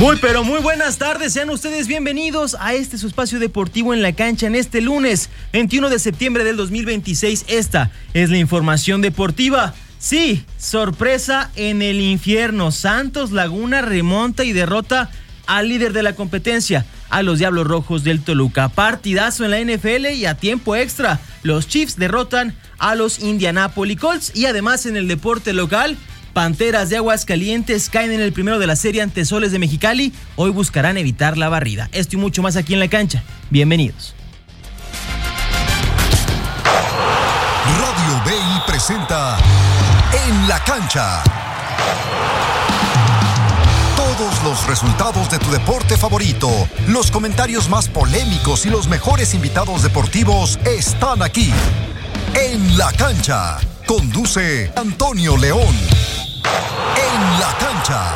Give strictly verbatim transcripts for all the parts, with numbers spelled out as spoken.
Muy, pero muy buenas tardes, sean ustedes bienvenidos a este su espacio deportivo en la cancha en este lunes veintiuno de septiembre del dos mil veintiséis. Esta es la información deportiva. Sí, sorpresa en el infierno. Santos Laguna remonta y derrota al líder de la competencia, a los Diablos Rojos del Toluca. Partidazo en la N F L y a tiempo extra. Los Chiefs derrotan a los Indianapolis Colts y además en el deporte local, Panteras de Aguascalientes caen en el primero de la serie ante Soles de Mexicali. Hoy buscarán evitar la barrida. Esto y mucho más aquí en la cancha. Bienvenidos. Radio B I presenta En la Cancha. Todos los resultados de tu deporte favorito, los comentarios más polémicos y los mejores invitados deportivos están aquí. En la Cancha. Conduce Antonio León. En la Cancha.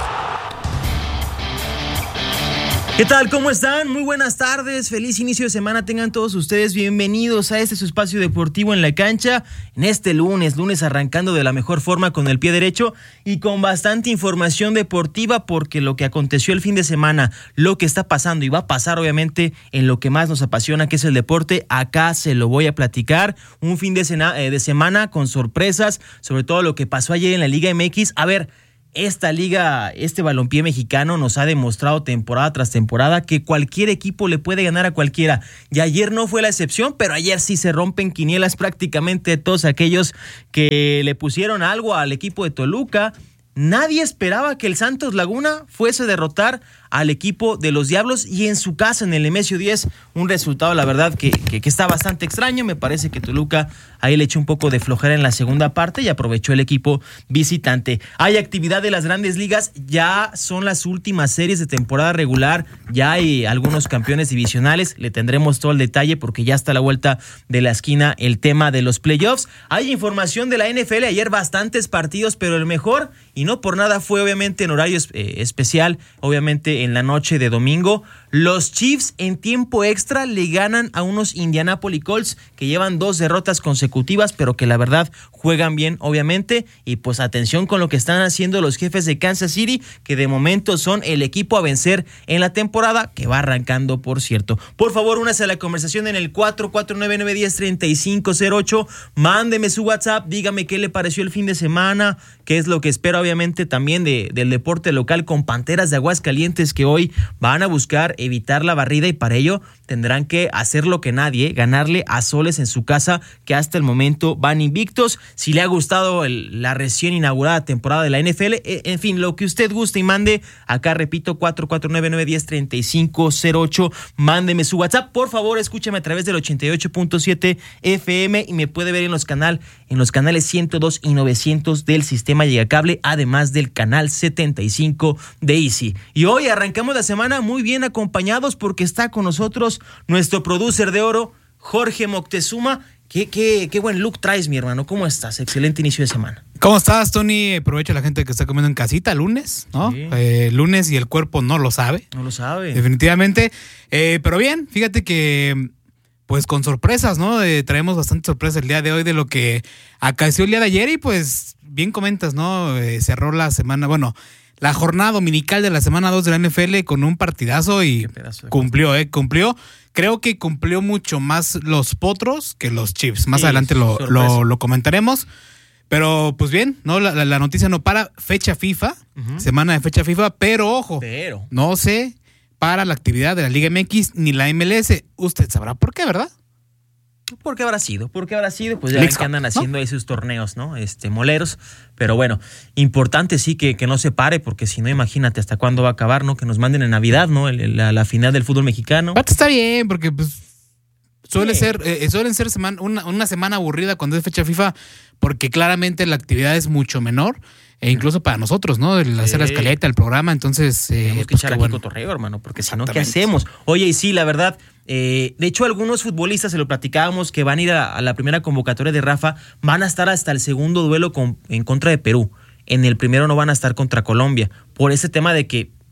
¿Qué tal? ¿Cómo están? Muy buenas tardes, feliz inicio de semana tengan todos ustedes, bienvenidos a este su espacio deportivo en la cancha, en este lunes, lunes arrancando de la mejor forma con el pie derecho y con bastante información deportiva porque lo que aconteció el fin de semana, lo que está pasando y va a pasar obviamente en lo que más nos apasiona que es el deporte, acá se lo voy a platicar, un fin de, sena, eh, de semana con sorpresas, sobre todo lo que pasó ayer en la Liga M X, a ver. Esta liga, este balompié mexicano nos ha demostrado temporada tras temporada que cualquier equipo le puede ganar a cualquiera. Y ayer no fue la excepción, pero ayer sí se rompen quinielas prácticamente todos aquellos que le pusieron algo al equipo de Toluca. Nadie esperaba que el Santos Laguna fuese a derrotar al equipo de los Diablos y en su casa en el Nemesio diez, un resultado la verdad que, que, que está bastante extraño. Me parece que Toluca ahí le echó un poco de flojera en la segunda parte y aprovechó el equipo visitante. Hay actividad de las grandes ligas, ya son las últimas series de temporada regular, ya hay algunos campeones divisionales, le tendremos todo el detalle porque ya está a la vuelta de la esquina el tema de los playoffs. Hay información de la N F L, ayer bastantes partidos, pero el mejor, y no por nada, fue obviamente en horario eh, especial, obviamente en la noche de domingo. Los Chiefs en tiempo extra le ganan a unos Indianapolis Colts que llevan dos derrotas consecutivas, pero que la verdad juegan bien, obviamente. Y pues atención con lo que están haciendo los Jefes de Kansas City, que de momento son el equipo a vencer en la temporada, que va arrancando, por cierto. Por favor, únase a la conversación en el cuatro cuatro nueve nueve uno cero tres cinco cero ocho. Mándeme su WhatsApp, dígame qué le pareció el fin de semana, qué es lo que espera, obviamente, también de, del deporte local con Panteras de Aguascalientes, que hoy van a buscar evitar la barrida y para ello tendrán que hacer lo que nadie, ganarle a Soles en su casa, que hasta el momento van invictos. Si le ha gustado el, la recién inaugurada temporada de la N F L, eh, en fin, lo que usted guste y mande, acá repito, cuatro cuatro nueve nueve uno cero tres cinco cero ocho, mándeme su WhatsApp, por favor, escúchame a través del ochenta y ocho punto siete F M y me puede ver en los, canal, en los canales ciento dos y novecientos del sistema Llegacable, además del canal setenta y cinco de Easy. Y hoy arrancamos la semana muy bien acompañados porque está con nosotros nuestro producer de oro, Jorge Moctezuma. Qué, qué, qué buen look traes, mi hermano. ¿Cómo estás? Excelente inicio de semana. ¿Cómo estás, Tony? Aprovecho a la gente que está comiendo en casita lunes, ¿no? Sí. Eh, lunes y el cuerpo no lo sabe. No lo sabe. Definitivamente. Eh, pero bien, fíjate que pues con sorpresas, ¿no? Eh, traemos bastante sorpresas el día de hoy de lo que acaeció el día de ayer y pues bien comentas, ¿no? Eh, cerró la semana, bueno, la jornada dominical de la semana dos de la N F L con un partidazo y cumplió, ¿eh? Cumplió. Creo que cumplió mucho más los Potros que los Chiefs. Más sí, adelante lo, lo, lo comentaremos. Pero pues bien, ¿no? La, la, la noticia no para. Fecha FIFA, uh-huh. Semana de fecha FIFA, pero ojo, pero. no se para la actividad de la Liga M X ni la M L S. Usted sabrá por qué, ¿verdad? ¿Por qué habrá sido? ¿Por qué habrá sido? Pues ya ven que andan haciendo ¿no? ahí sus torneos, ¿no? Este, moleros. Pero bueno, importante sí que, que no se pare, porque si no, imagínate hasta cuándo va a acabar, ¿no? Que nos manden en Navidad, ¿no? El, la, la final del fútbol mexicano. Está bien, porque pues suele sí. ser, eh, suelen ser semana, una, una semana aburrida cuando es fecha FIFA, porque claramente la actividad es mucho menor. E incluso para nosotros, ¿no? El hacer sí. la escaleta, el programa, entonces... Eh, Tenemos que pues echar aquí bueno. cotorreo, hermano, porque si no, ¿qué hacemos? Oye, y sí, la verdad, eh, de hecho, algunos futbolistas, se lo platicábamos, que van a ir a, a la primera convocatoria de Rafa, van a estar hasta el segundo duelo con, en contra de Perú. En el primero no van a estar contra Colombia, por ese tema de que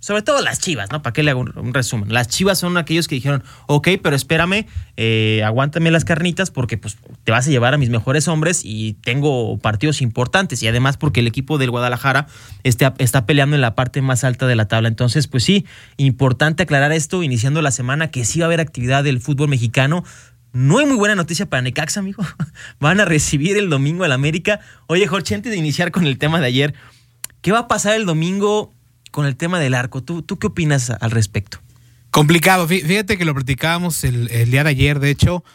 sobre todo las Chivas, ¿no? ¿Para qué le hago un, un resumen? Las Chivas son aquellos que dijeron, ok, pero espérame, eh, aguántame las carnitas porque pues te vas a llevar a mis mejores hombres y tengo partidos importantes y además porque el equipo del Guadalajara está, está peleando en la parte más alta de la tabla. Entonces, pues sí, importante aclarar esto, iniciando la semana que sí va a haber actividad del fútbol mexicano. No hay muy buena noticia para Necaxa, amigo. Van a recibir el domingo al América. Oye, Jorge, antes de iniciar con el tema de ayer, ¿qué va a pasar el domingo con el tema del arco? ¿Tú, tú qué opinas al respecto? Complicado. Fíjate que lo platicábamos el, el día de ayer, de hecho.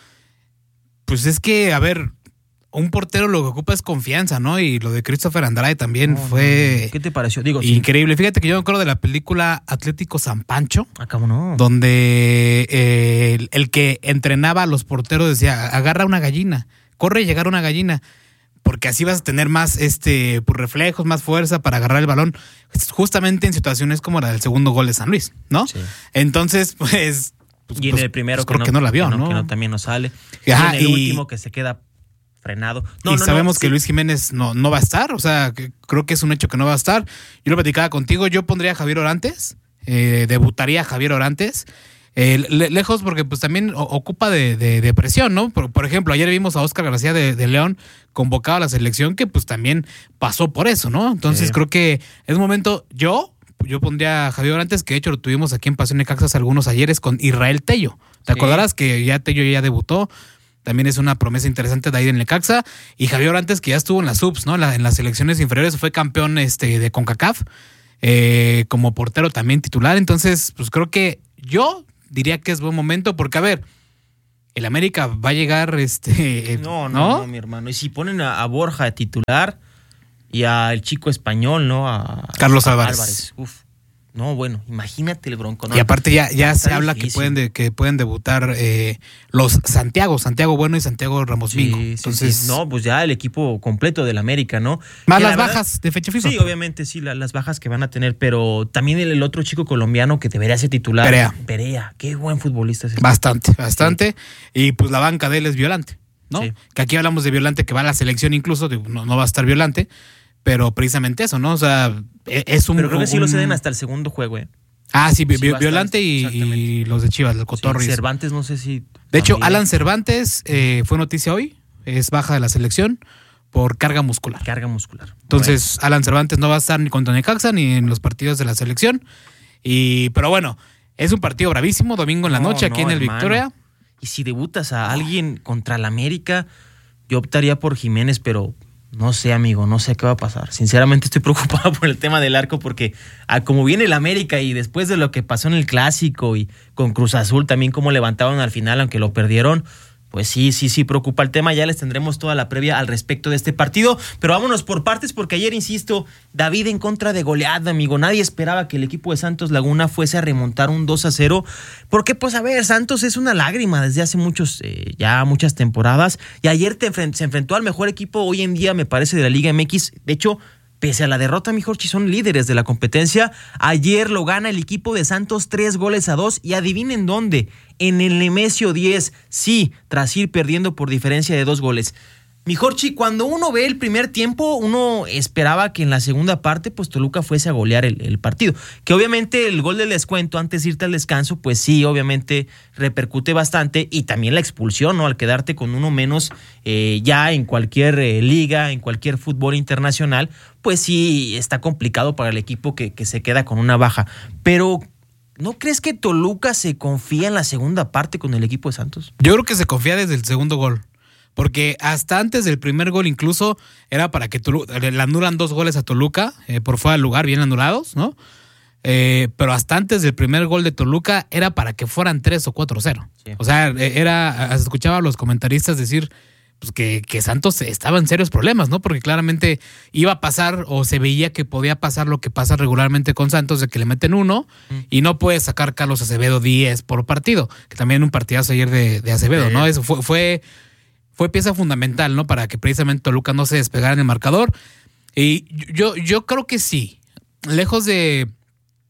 Pues es que, a ver, un portero lo que ocupa es confianza, ¿no? Y lo de Christopher Andrade también no, fue... ¿Qué te pareció? Digo, increíble. Sí. Fíjate que yo me acuerdo de la película Atlético San Pancho. Ah, ¿cómo no? Donde eh, el, el que entrenaba a los porteros decía, agarra una gallina, corre y llegar una gallina, porque así vas a tener más este pues, reflejos, más fuerza para agarrar el balón, justamente en situaciones como la del segundo gol de San Luis, ¿no? Sí. Entonces, pues... pues y en el primero pues, creo que no, que no la vio, que no, ¿no? Que no también no sale. Ajá, y en el y, último que se queda frenado. No, y no, sabemos no, que sí. Luis Jiménez no, no va a estar, o sea, que creo que es un hecho que no va a estar. Yo lo platicaba contigo, yo pondría a Javier Orantes, eh, debutaría a Javier Orantes, eh, le, lejos porque pues también o, ocupa de, de, de presión, ¿no? Por, por ejemplo, ayer vimos a Óscar García de, de León convocado a la selección que pues también pasó por eso, ¿no? Entonces sí. Creo que es momento, yo... Yo pondría a Javier Orantes, que de hecho lo tuvimos aquí en Pasión Necaxas algunos ayeres con Israel Tello. ¿Te sí. acordarás que ya Tello ya debutó? También es una promesa interesante de ahí en Necaxa. Y Javier Orantes, que ya estuvo en las subs, ¿no? En, la, en las selecciones inferiores, fue campeón este, de CONCACAF, eh, como portero también titular. Entonces, pues creo que yo diría que es buen momento, porque a ver, el América va a llegar, este, no, no, no, no mi hermano. Y si ponen a, a Borja de titular y al chico español, ¿no? A Carlos a Álvarez. Álvarez. Uf. No, bueno, imagínate el Bronco. No, y aparte ya, ya se habla difícil. que pueden de, que pueden debutar eh, los Santiago, Santiago Bueno y Santiago Ramos sí, Mingo. Sí, Entonces, sí. No, pues ya el equipo completo del América, ¿no? Más que las verdad, bajas de fecha FIFA. Sí, obviamente, sí, la, las bajas que van a tener, pero también el, el otro chico colombiano que debería ser titular. Perea. Perea, qué buen futbolista es ese. Bastante, bastante. Sí. Y pues la banca de él es Violante, ¿no? Sí. Que aquí hablamos de Violante que va a la selección incluso, no, no va a estar Violante, pero precisamente eso, ¿no? O sea, es un... Pero creo que sí un... lo ceden hasta el segundo juego, ¿eh? Ah, sí, sí Violante y, y los de Chivas, el Cotorris. Sí, Cervantes, no sé si... De también. hecho, Alan Cervantes eh, fue noticia hoy, es baja de la selección por carga muscular. Carga muscular. Entonces, bueno. Alan Cervantes no va a estar ni contra Necaxa ni en los partidos de la selección. Y, pero bueno, es un partido bravísimo, domingo en la noche, no, aquí no, en el hermano. Victoria. Y si debutas a alguien contra el América, yo optaría por Jiménez, pero... No sé, amigo, no sé qué va a pasar. Sinceramente estoy preocupado por el tema del arco porque a como viene el América y después de lo que pasó en el Clásico y con Cruz Azul también como levantaron al final aunque lo perdieron, pues sí, sí, sí preocupa el tema. Ya les tendremos toda la previa al respecto de este partido, pero vámonos por partes porque ayer, insisto, David en contra de goleada, amigo. Nadie esperaba que el equipo de Santos Laguna fuese a remontar un dos a cero, porque pues a ver, Santos es una lágrima desde hace muchos, eh, ya muchas temporadas, y ayer te enfrent- se enfrentó al mejor equipo hoy en día, me parece, de la Liga M X. De hecho, pese a la derrota, mi Jorge, son líderes de la competencia. Ayer lo gana el equipo de Santos tres goles a dos. Y adivinen dónde. En el Nemesio diez. Sí, tras ir perdiendo por diferencia de dos goles. Mi Jorge, cuando uno ve el primer tiempo, uno esperaba que en la segunda parte, pues Toluca fuese a golear el, el partido. Que obviamente el gol del descuento antes de irte al descanso, pues sí, obviamente repercute bastante. Y también la expulsión, ¿no? Al quedarte con uno menos eh, ya en cualquier eh, liga, en cualquier fútbol internacional, pues sí está complicado para el equipo que, que se queda con una baja. Pero, ¿no crees que Toluca se confía en la segunda parte con el equipo de Santos? Yo creo que se confía desde el segundo gol. Porque hasta antes del primer gol incluso era para que Toluca, le anulan dos goles a Toluca, eh, por fuera del lugar, bien anulados, ¿no? Eh, pero hasta antes del primer gol de Toluca era para que fueran tres o cuatro cero. Sí. O sea, era, escuchaba a los comentaristas decir pues, que, que Santos estaba en serios problemas, ¿no? Porque claramente iba a pasar o se veía que podía pasar lo que pasa regularmente con Santos, de que le meten uno mm. y no puede sacar Carlos Acevedo diez por partido, que también un partidazo ayer de, de Acevedo, sí. ¿no? Eso fue... fue Fue pieza fundamental, ¿no? Para que precisamente Toluca no se despegara en el marcador. Y yo, yo creo que sí. Lejos de,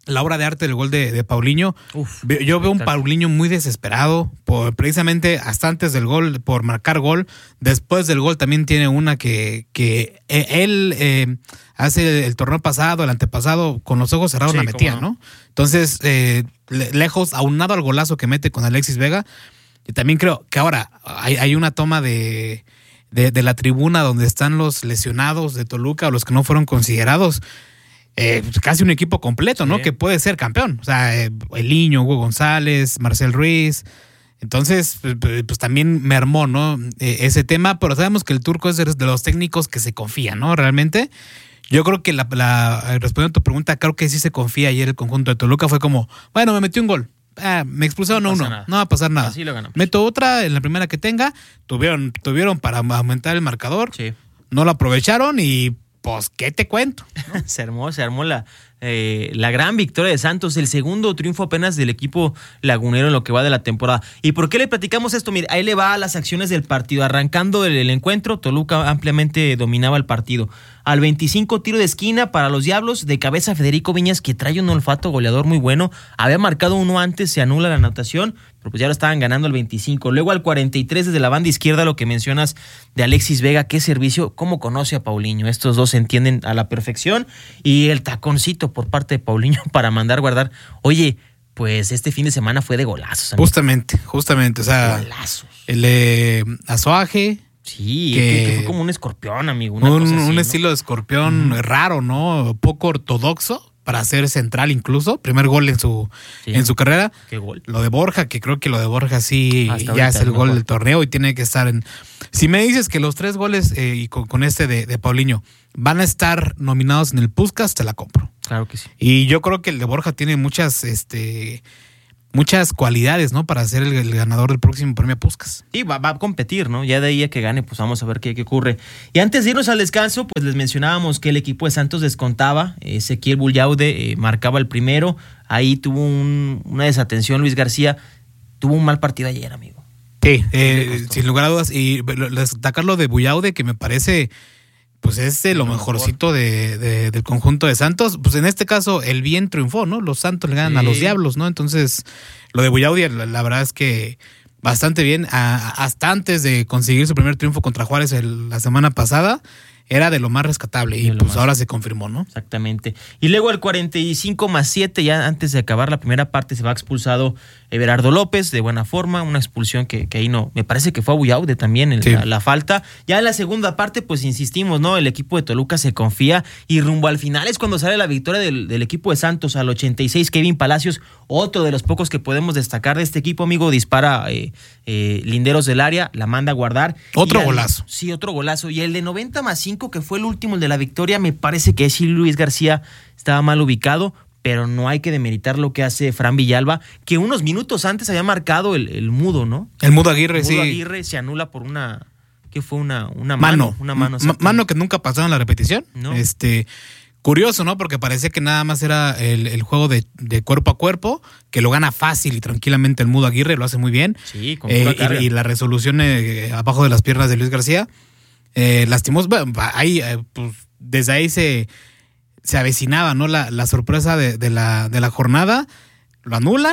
la obra de arte del gol de, de Paulinho. Uf, Yo veo un Paulinho muy desesperado, por, precisamente hasta antes del gol, por marcar gol. Después del gol también tiene una que, que él eh, hace el torneo pasado, el antepasado, con los ojos cerrados sí, la metía, no. ¿no? Entonces, eh, lejos, aunado al golazo que mete con Alexis Vega, y también creo que ahora hay, hay una toma de, de, de la tribuna donde están los lesionados de Toluca o los que no fueron considerados. Eh, casi un equipo completo, ¿no? Sí. Que puede ser campeón. O sea, eh, Eliño, Hugo González, Marcel Ruiz. Entonces, pues, pues también me armó, ¿no? Eh, ese tema, pero sabemos que el Turco es de los técnicos que se confía, ¿no? Realmente. Yo creo que la, la respondiendo a tu pregunta, creo que sí se confía ayer el conjunto de Toluca. Fue como, bueno, me metió un gol. Ah, me expulsaron no uno. Nada. No va a pasar nada. Así lo ganamos. Meto otra en la primera que tenga. Tuvieron, tuvieron para aumentar el marcador. Sí. No lo aprovecharon y pues, ¿qué te cuento? ¿No? se armó, se armó la, eh, la gran victoria de Santos, el segundo triunfo apenas del equipo lagunero en lo que va de la temporada. ¿Y por qué le platicamos esto? Mire, ahí le va a las acciones del partido. Arrancando el, el encuentro, Toluca ampliamente dominaba el partido. Al veinticinco, tiro de esquina para los Diablos, de cabeza Federico Viñas, que trae un olfato goleador muy bueno. Había marcado uno antes, se anula la anotación, pero pues ya lo estaban ganando al veinticinco. Luego al cuarenta y tres, desde la banda izquierda, lo que mencionas de Alexis Vega, qué servicio, cómo conoce a Paulinho. Estos dos se entienden a la perfección. Y el taconcito por parte de Paulinho para mandar guardar. Oye, pues este fin de semana fue de golazos. Amigo. Justamente, justamente, o sea, golazos. El eh, Azuaje. Sí, que, que, que fue como un escorpión, amigo. Una un, cosa así, un ¿no? estilo de escorpión uh-huh. raro, ¿no? Poco ortodoxo para ser central incluso. Primer gol en su sí. en su carrera. ¿Qué gol? Lo de Borja, que creo que lo de Borja sí Hasta ya es el mejor. gol del torneo y tiene que estar en... Si me dices que los tres goles eh, y con, con este de, de Paulinho van a estar nominados en el Puskás, te la compro. Claro que sí. Y yo creo que el de Borja tiene muchas... este muchas cualidades, ¿no? Para ser el, el ganador del próximo premio Puskás. Sí, va, va a competir, ¿no? Ya de ahí a que gane, pues vamos a ver qué, qué ocurre. Y antes de irnos al descanso, pues les mencionábamos que el equipo de Santos descontaba. Ezequiel Bullaude eh, marcaba el primero. Ahí tuvo un, una desatención Luis García. Tuvo un mal partido ayer, amigo. Sí, eh, sin lugar a dudas. Y destacar lo de Bullaude, que me parece... Pues es de lo mejorcito de, de, del conjunto de Santos. Pues en este caso el bien triunfó, ¿no? Los Santos le ganan sí. a los Diablos, ¿no? Entonces lo de Bullaude, la, la verdad es que bastante bien. A, hasta antes de conseguir su primer triunfo contra Juárez el, la semana pasada, era de lo más rescatable y pues más. Ahora se confirmó, ¿no? Exactamente. Y luego al cuarenta y cinco más siete, ya antes de acabar la primera parte, se va expulsado Everardo López de buena forma, una expulsión que, que ahí no, me parece que fue a Bullaude también en sí. la, la falta. Ya en la segunda parte, pues insistimos, ¿no? El equipo de Toluca se confía y rumbo al final es cuando sale la victoria del, del equipo de Santos. Al ochenta y seis, Kevin Palacios, otro de los pocos que podemos destacar de este equipo, amigo, dispara eh, eh, linderos del área, la manda a guardar. Otro al, golazo. Sí, otro golazo. Y el de noventa más cinco, que fue el último, el de la victoria, me parece que sí, Luis García estaba mal ubicado, pero no hay que demeritar lo que hace Fran Villalba, que unos minutos antes había marcado el, el mudo, ¿no? El Mudo Aguirre, el sí. Mudo Aguirre se anula por una... ¿Qué fue? Una, una mano. Mano. Una mano, M- mano que nunca pasó en la repetición. No. Este... Curioso, ¿no? Porque parecía que nada más era el, el juego de, de cuerpo a cuerpo, que lo gana fácil y tranquilamente el Mudo Aguirre, lo hace muy bien. Sí, con eh, pura y, y la resolución eh, abajo de las piernas de Luis García. Eh, lastimos, bueno, ahí, eh, pues, desde ahí se, se avecinaba, ¿no? La, la sorpresa de, de, la, de la jornada. Lo anulan.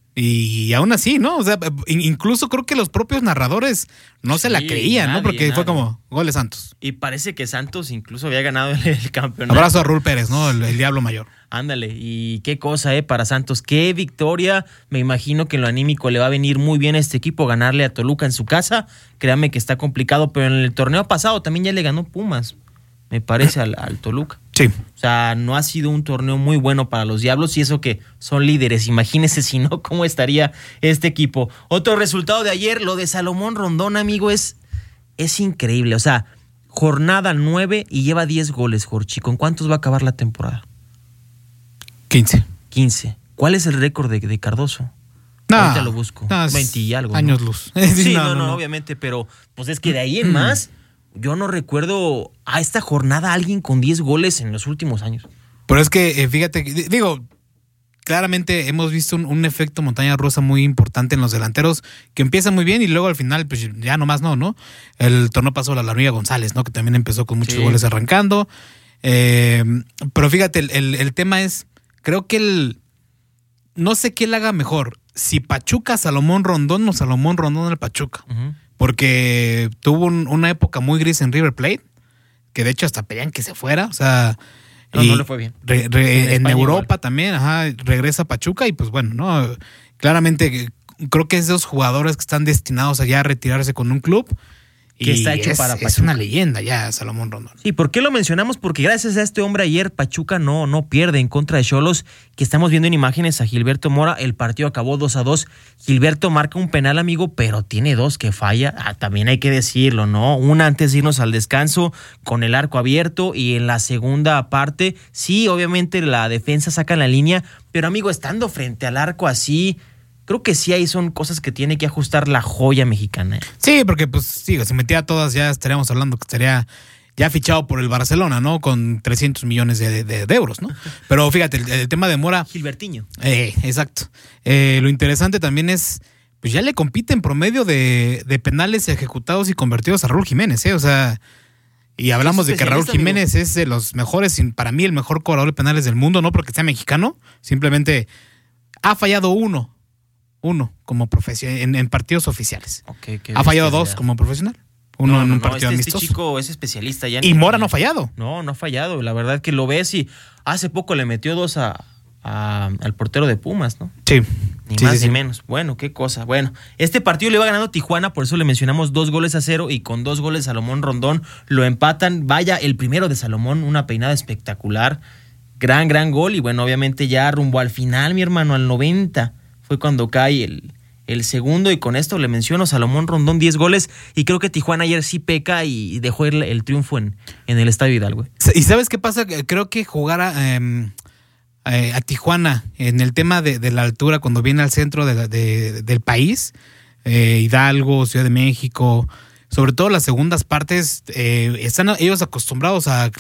Y aún así, ¿no? O sea, incluso creo que los propios narradores no sí, se la creían, nadie, ¿no? Porque nadie. Fue como gol de Santos. Y parece que Santos incluso había ganado el, el campeonato. Abrazo a Raúl Pérez, ¿no? El, el Diablo Mayor. Ándale, y qué cosa, ¿eh? Para Santos, qué victoria. Me imagino que en lo anímico le va a venir muy bien a este equipo ganarle a Toluca en su casa. Créame que está complicado, pero en el torneo pasado también ya le ganó Pumas, me parece, al, al Toluca. Sí. O sea, no ha sido un torneo muy bueno para los Diablos y eso que son líderes. Imagínense si no, cómo estaría este equipo. Otro resultado de ayer, lo de Salomón Rondón, amigo, es, es increíble. O sea, jornada nueve y lleva diez goles, Jorchi. ¿Con cuántos va a acabar la temporada? quince. quince. ¿Cuál es el récord de, de Cardoso? No, ahorita lo busco. No, veinte y algo. Años ¿no? luz. Sí, no, no, no, no, obviamente, pero pues es que de ahí en más... Yo no recuerdo a esta jornada alguien con diez goles en los últimos años. Pero es que, eh, fíjate, digo, claramente hemos visto un, un efecto montaña rusa muy importante en los delanteros, que empieza muy bien y luego al final, pues ya nomás no, ¿no? El torneo pasó a la Lanuilla González, ¿no? Que también empezó con muchos sí. goles arrancando. Eh, pero fíjate, el, el, el tema es, creo que el, no sé quién la haga mejor, si Pachuca, Salomón Rondón o Salomón Rondón al Pachuca. Uh-huh. Porque tuvo un, una época muy gris en River Plate, que de hecho hasta pedían que se fuera, o sea... No, no le fue bien. Re, re, en en Europa igual. También, ajá, regresa a Pachuca y pues bueno, no, claramente creo que es de los jugadores que están destinados allá a retirarse con un club. Que y está hecho es, para Pachuca. Es una leyenda ya, Salomón Rondón. Sí, ¿por qué lo mencionamos? Porque gracias a este hombre ayer Pachuca no, no pierde en contra de Xolos, que estamos viendo en imágenes a Gilberto Mora. El partido acabó dos a dos. Gilberto marca un penal, amigo, pero tiene dos que falla. Ah, también hay que decirlo, ¿no? Una antes de irnos al descanso con el arco abierto y en la segunda parte, sí, obviamente la defensa saca la línea, pero amigo, estando frente al arco así... Creo que sí ahí son cosas que tiene que ajustar la joya mexicana. Sí, porque pues sí, si metía a todas ya estaríamos hablando que estaría ya fichado por el Barcelona, ¿no? Con trescientos millones de, de, de euros, ¿no? Pero fíjate, el, el tema de Mora... Gilbertiño. Eh, exacto. Eh, lo interesante también es, pues ya le compite en promedio de, de penales ejecutados y convertidos a Raúl Jiménez, ¿eh? O sea... Y hablamos de que Raúl Jiménez amigo. es de los mejores, para mí el mejor cobrador de penales del mundo, no porque sea mexicano, simplemente ha fallado uno. Uno como profesional en, en partidos oficiales. Okay, ha fallado dos como profesional. Uno no, en un no, partido este, amistoso. Este chico es especialista ya. Y Mora no ha fallado. No, no ha fallado. La verdad que lo ves y hace poco le metió dos a, a al portero de Pumas, ¿no? Sí. Ni sí, más sí, ni sí. menos. Bueno, qué cosa. Bueno, este partido le va ganando Tijuana, por eso le mencionamos dos goles a cero y con dos goles Salomón Rondón lo empatan. Vaya, el primero de Salomón, una peinada espectacular. Gran, gran gol y bueno, obviamente ya rumbo al final, mi hermano, al noventa fue cuando cae el... El segundo, y con esto le menciono, Salomón Rondón, diez goles, y creo que Tijuana ayer sí peca y dejó el, el triunfo en, en el Estadio Hidalgo. ¿Y sabes qué pasa? Creo que jugar a, eh, a Tijuana en el tema de, de la altura, cuando viene al centro de, de, del país, eh, Hidalgo, Ciudad de México, sobre todo las segundas partes, eh, están ellos acostumbrados a